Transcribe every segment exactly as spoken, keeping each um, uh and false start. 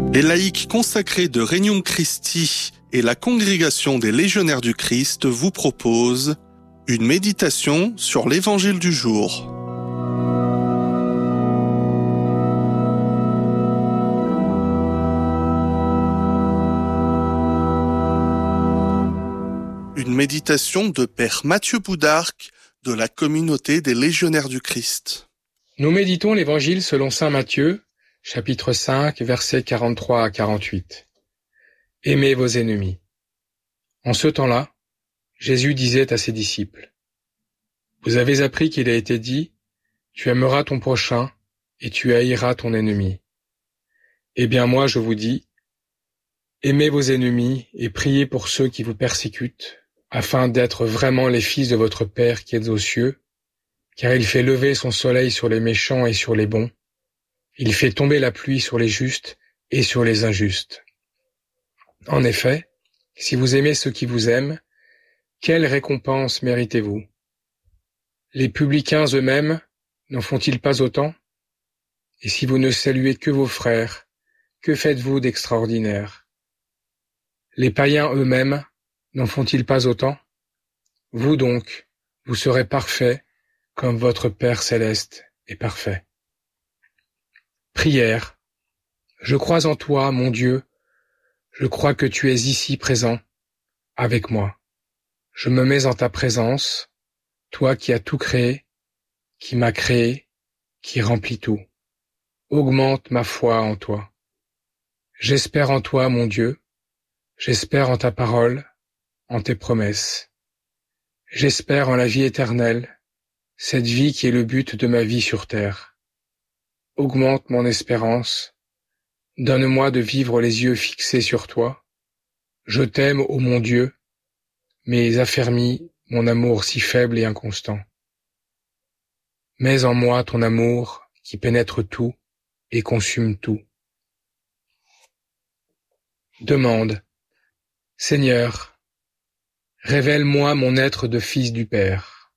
Les laïcs consacrés de Regnum Christi et la Congrégation des Légionnaires du Christ vous proposent une méditation sur l'Évangile du jour. Une méditation de Père Mathieu Boudarque de la communauté des Légionnaires du Christ. Nous méditons l'Évangile selon saint Matthieu, chapitre cinq, versets quarante-trois à quarante-huit. Aimez vos ennemis. En ce temps-là, Jésus disait à ses disciples, « Vous avez appris qu'il a été dit, tu aimeras ton prochain et tu haïras ton ennemi. Eh bien moi je vous dis, aimez vos ennemis et priez pour ceux qui vous persécutent, afin d'être vraiment les fils de votre Père qui est aux cieux, car il fait lever son soleil sur les méchants et sur les bons. Il fait tomber la pluie sur les justes et sur les injustes. En effet, si vous aimez ceux qui vous aiment, quelle récompense méritez-vous? Les publicains eux-mêmes n'en font-ils pas autant? Et si vous ne saluez que vos frères, que faites-vous d'extraordinaire? Les païens eux-mêmes n'en font-ils pas autant? Vous donc, vous serez parfaits comme votre Père céleste est parfait. Prière. Je crois en toi, mon Dieu. Je crois que tu es ici présent, avec moi. Je me mets en ta présence, toi qui as tout créé, qui m'as créé, qui remplis tout. Augmente ma foi en toi. J'espère en toi, mon Dieu. J'espère en ta parole, en tes promesses. J'espère en la vie éternelle, cette vie qui est le but de ma vie sur terre. Augmente mon espérance, donne-moi de vivre les yeux fixés sur toi. Je t'aime, ô mon Dieu, mais affermis mon amour si faible et inconstant. Mets en moi ton amour qui pénètre tout et consume tout. Demande. Seigneur, révèle-moi mon être de fils du Père.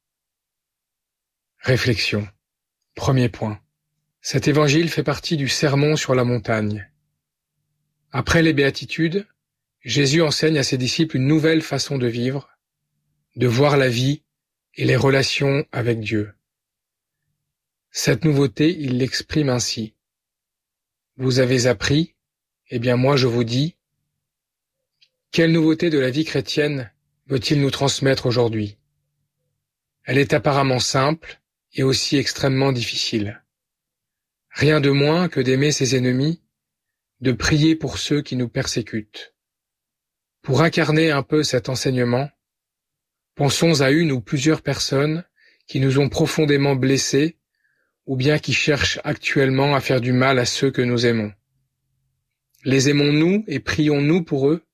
Réflexion. Premier point. Cet évangile fait partie du sermon sur la montagne. Après les béatitudes, Jésus enseigne à ses disciples une nouvelle façon de vivre, de voir la vie et les relations avec Dieu. Cette nouveauté, il l'exprime ainsi. Vous avez appris, eh bien moi je vous dis, quelle nouveauté de la vie chrétienne veut-il nous transmettre aujourd'hui? Elle est apparemment simple et aussi extrêmement difficile. Rien de moins que d'aimer ses ennemis, de prier pour ceux qui nous persécutent. Pour incarner un peu cet enseignement, pensons à une ou plusieurs personnes qui nous ont profondément blessés ou bien qui cherchent actuellement à faire du mal à ceux que nous aimons. Les aimons-nous et prions-nous pour eux?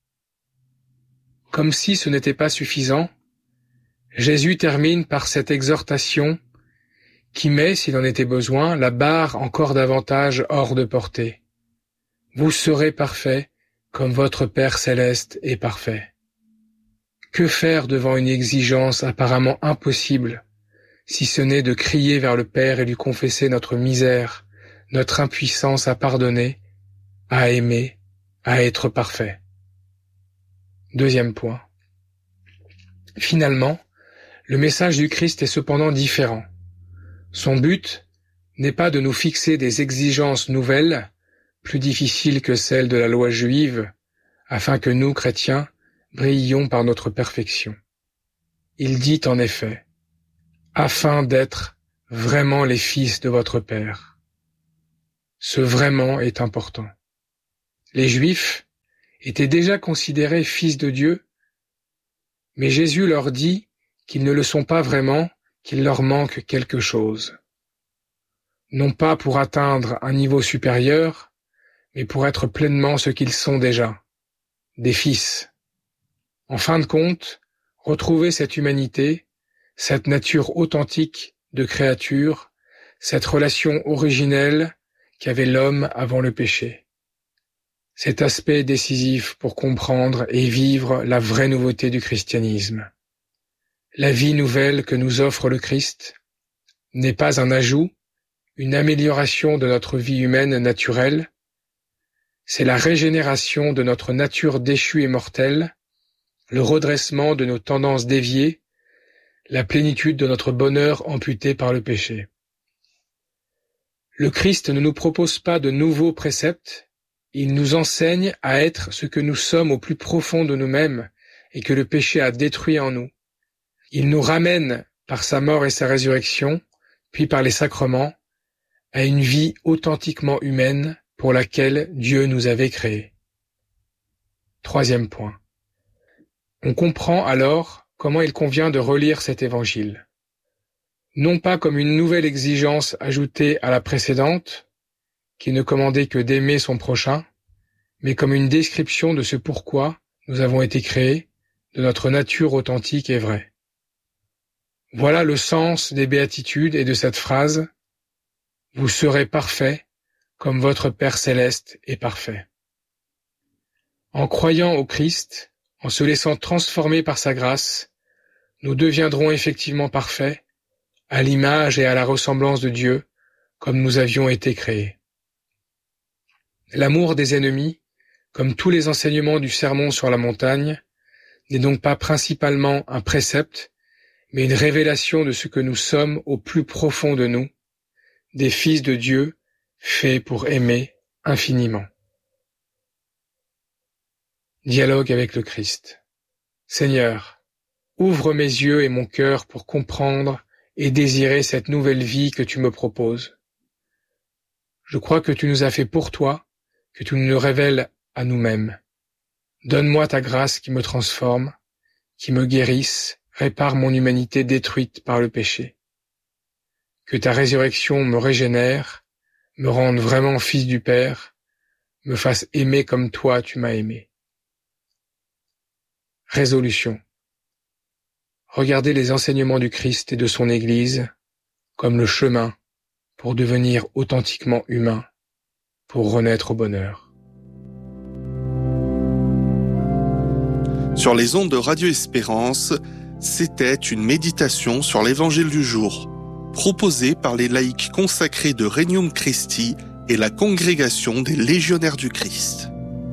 Comme si ce n'était pas suffisant, Jésus termine par cette exhortation qui met, s'il en était besoin, la barre encore davantage hors de portée. Vous serez parfaits comme votre Père céleste est parfait. Que faire devant une exigence apparemment impossible, si ce n'est de crier vers le Père et lui confesser notre misère, notre impuissance à pardonner, à aimer, à être parfait. Deuxième point. Finalement, le message du Christ est cependant différent. Son but n'est pas de nous fixer des exigences nouvelles, plus difficiles que celles de la loi juive, afin que nous, chrétiens, brillions par notre perfection. Il dit en effet, afin d'être vraiment les fils de votre Père. Ce vraiment est important. Les Juifs étaient déjà considérés fils de Dieu, mais Jésus leur dit qu'ils ne le sont pas vraiment, qu'il leur manque quelque chose. Non pas pour atteindre un niveau supérieur, mais pour être pleinement ce qu'ils sont déjà, des fils. En fin de compte, retrouver cette humanité, cette nature authentique de créature, cette relation originelle qu'avait l'homme avant le péché. Cet aspect est décisif pour comprendre et vivre la vraie nouveauté du christianisme. La vie nouvelle que nous offre le Christ n'est pas un ajout, une amélioration de notre vie humaine naturelle, c'est la régénération de notre nature déchue et mortelle, le redressement de nos tendances déviées, la plénitude de notre bonheur amputé par le péché. Le Christ ne nous propose pas de nouveaux préceptes, il nous enseigne à être ce que nous sommes au plus profond de nous-mêmes et que le péché a détruit en nous. Il nous ramène, par sa mort et sa résurrection, puis par les sacrements, à une vie authentiquement humaine pour laquelle Dieu nous avait créés. Troisième point. On comprend alors comment il convient de relire cet évangile. Non pas comme une nouvelle exigence ajoutée à la précédente, qui ne commandait que d'aimer son prochain, mais comme une description de ce pourquoi nous avons été créés, de notre nature authentique et vraie. Voilà le sens des béatitudes et de cette phrase « Vous serez parfaits comme votre Père céleste est parfait ». En croyant au Christ, en se laissant transformer par sa grâce, nous deviendrons effectivement parfaits, à l'image et à la ressemblance de Dieu, comme nous avions été créés. L'amour des ennemis, comme tous les enseignements du Sermon sur la montagne, n'est donc pas principalement un précepte, mais une révélation de ce que nous sommes au plus profond de nous, des fils de Dieu, faits pour aimer infiniment. Dialogue avec le Christ. Seigneur, ouvre mes yeux et mon cœur pour comprendre et désirer cette nouvelle vie que tu me proposes. Je crois que tu nous as fait pour toi, que tu nous révèles à nous-mêmes. Donne-moi ta grâce qui me transforme, qui me guérisse, répare mon humanité détruite par le péché. Que ta résurrection me régénère, me rende vraiment fils du Père, me fasse aimer comme toi tu m'as aimé. Résolution. Regardez les enseignements du Christ et de son Église comme le chemin pour devenir authentiquement humain, pour renaître au bonheur. Sur les ondes de Radio Espérance, c'était une méditation sur l'Évangile du jour, proposée par les laïcs consacrés de Regnum Christi et la Congrégation des Légionnaires du Christ.